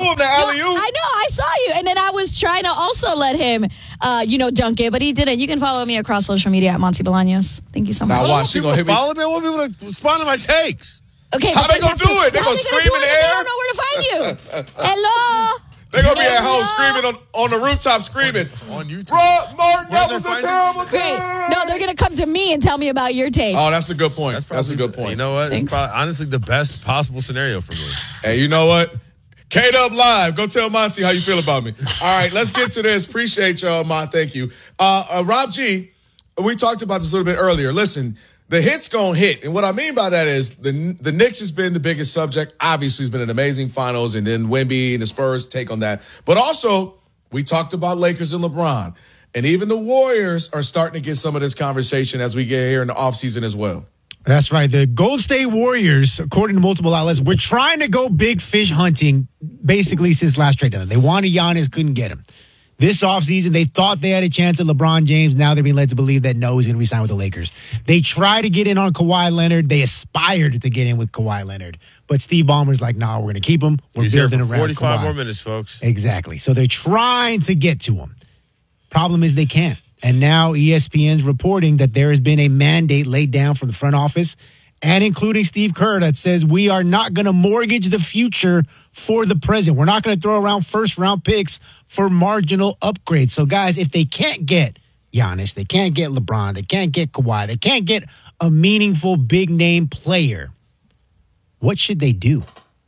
him, the alley-oop. I know, I saw you. And then I was trying to also let him, dunk it, but he didn't. You can follow me across social media at Monty Bolaños. Thank you so much. Now watch, she gonna hit me. Follow me. I want people to respond to my takes. Okay, How they gonna do it? They gonna scream in the air? They don't know where to find you. Hello. They're going to be at home screaming on the rooftop, screaming. On YouTube. Bro, Martin, that was a terrible Great. time. No, they're going to come to me and tell me about your take. Oh, that's a good point. That's a good point. You know what? Thanks. It's probably, honestly, the best possible scenario for me. Hey, you know what? K-Dub Live. Go tell Monty how you feel about me. All right, let's get to this. Appreciate y'all, Mon. Thank you. Rob G, we talked about this a little bit earlier. Listen, the hit's going to hit. And what I mean by that is the Knicks has been the biggest subject. Obviously, it's been an amazing finals, and then Wemby and the Spurs take on that. But also, we talked about Lakers and LeBron. And even the Warriors are starting to get some of this conversation as we get here in the offseason as well. That's right. The Golden State Warriors, according to multiple outlets, were trying to go big fish hunting basically since last trade deadline. They wanted Giannis, couldn't get him. This offseason, they thought they had a chance at LeBron James. Now they're being led to believe that no, he's going to resign with the Lakers. They tried to get in on Kawhi Leonard. They aspired to get in with Kawhi Leonard. But Steve Ballmer's like, nah, we're going to keep him. We're building around 45 Kawhi. more minutes, folks. Exactly. So they're trying to get to him. Problem is they can't. And now ESPN's reporting that there has been a mandate laid down from the front office and including Steve Kerr that says we are not going to mortgage the future for the present. We're not going to throw around first-round picks for marginal upgrades. So, guys, if they can't get Giannis, they can't get LeBron, they can't get Kawhi, they can't get a meaningful big-name player, what should they do?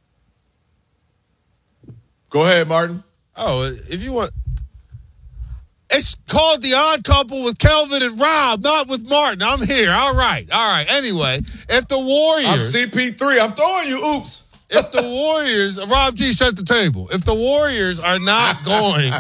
Go ahead, Martin. Oh, if you want... It's called The Odd Couple with Kelvin and Rob, not with Martin. I'm here. All right. Anyway, if the Warriors... I'm CP3. I'm throwing you oops. If the Warriors... Rob G, set the table. If the Warriors are not going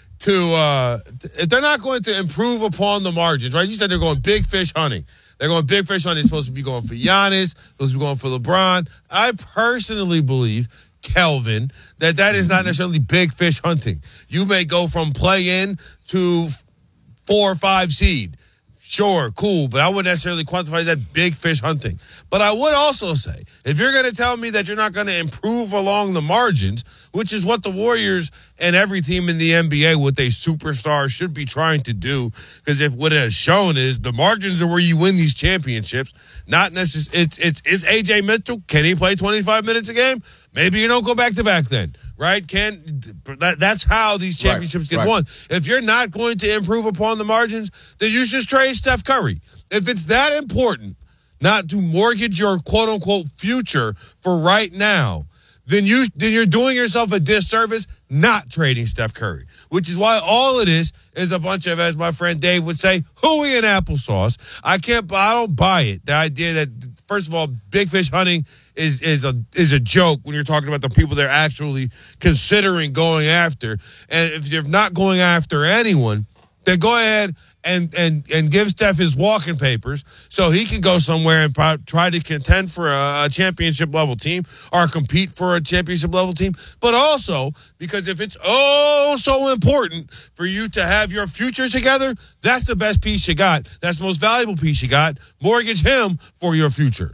to... if they're not going to improve upon the margins, right? You said they're going big fish hunting. They're going big fish hunting. They're supposed to be going for Giannis, supposed to be going for LeBron. I personally believe... Kelvin, that is not necessarily big fish hunting. You may go from play-in to 4 or 5 seed. Sure, cool, but I wouldn't necessarily quantify that big fish hunting. But I would also say, if you're going to tell me that you're not going to improve along the margins, which is what the Warriors and every team in the NBA with a superstar should be trying to do, because if what it has shown is the margins are where you win these championships, not necessarily. Is AJ Mitchell, can he play 25 minutes a game? Maybe you don't go back-to-back then, right? That's how these championships get won. If you're not going to improve upon the margins, then you should trade Steph Curry. If it's that important not to mortgage your quote-unquote future for right now, then you're doing yourself a disservice not trading Steph Curry, which is why all it is a bunch of, as my friend Dave would say, hooey and applesauce. I don't buy it. The idea that, first of all, big fish hunting is a joke when you're talking about the people they're actually considering going after. And if you're not going after anyone, then go ahead and give Steph his walking papers so he can go somewhere and try to contend for a championship level team or compete for a championship level team. But also, because if it's so important for you to have your future together, that's the best piece you got. That's the most valuable piece you got. Mortgage him for your future.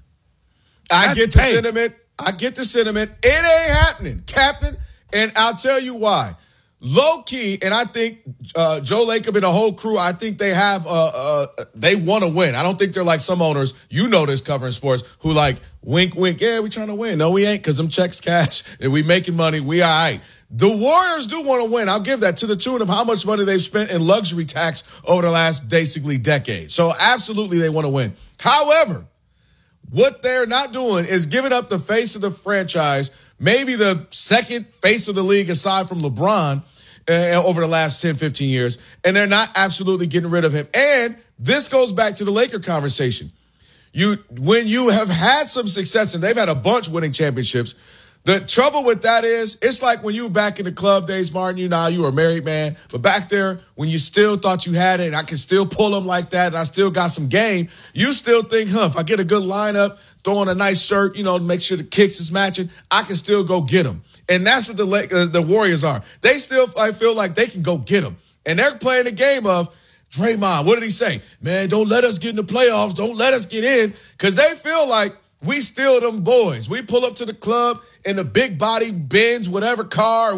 I get the sentiment. It ain't happening, Captain. And I'll tell you why. Low key, and I think Joe Lacob and the whole crew, I think they have, they want to win. I don't think they're like some owners, you know this covering sports, who like, wink, wink, yeah, we trying to win. No, we ain't, because them checks cash, and we making money, we all right. The Warriors do want to win. I'll give that to the tune of how much money they've spent in luxury tax over the last basically decade. So absolutely they want to win. However, what they're not doing is giving up the face of the franchise, maybe the second face of the league aside from LeBron over the last 10, 15 years, and they're not absolutely getting rid of him. And this goes back to the Laker conversation. When you have had some success, and they've had a bunch winning championships, the trouble with that is, it's like when you were back in the club days, Martin, you were a married man, but back there, when you still thought you had it, and I can still pull them like that, and I still got some game, you still think, if I get a good lineup, throw on a nice shirt, to make sure the kicks is matching, I can still go get them. And that's what the Warriors are. They still feel like they can go get them. And they're playing the game of, Draymond, what did he say? Man, don't let us get in the playoffs. Don't let us get in. Because they feel like we still them boys. We pull up to the club in the big body Benz, whatever car,